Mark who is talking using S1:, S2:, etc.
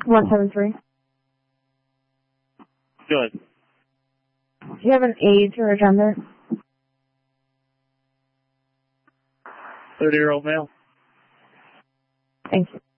S1: 173.
S2: Good.
S1: Do you have an age or a gender?
S2: 30-year-old male.
S1: Thank you.